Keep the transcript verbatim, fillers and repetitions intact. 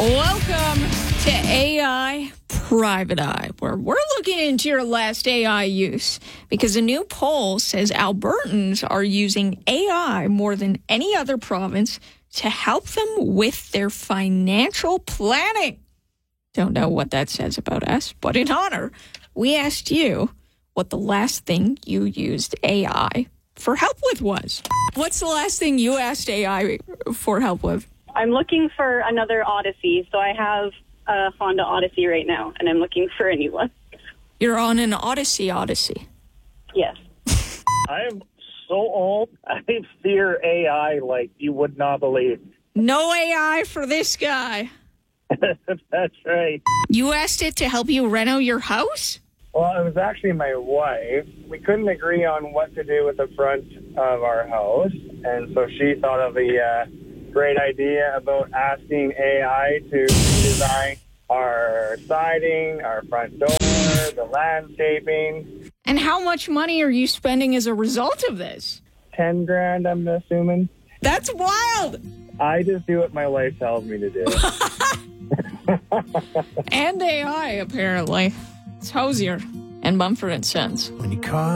Welcome to A I Private Eye, where we're looking into your last A I use, because a new poll says Albertans are using A I more than any other province to help them with their financial planning. Don't know what that says about us, but in honor, we asked you what the last thing you used A I for help with was. What's the last thing you asked A I for help with? I'm looking for another Odyssey. So I have a Honda Odyssey right now, and I'm looking for a new one. You're on an Odyssey Odyssey. Yes. I am so old. I fear A I like you would not believe. No A I for this guy. That's right. You asked it to help you reno your house? Well, it was actually my wife. We couldn't agree on what to do with the front of our house, and so she thought of a uh, great idea about asking A I to design our siding, our front door, the landscaping. And how much money are you spending as a result of this? Ten grand, I'm assuming. That's wild! I just do what my wife tells me to do. And A I, apparently. It's Hosier and Mumford and Sons. When you call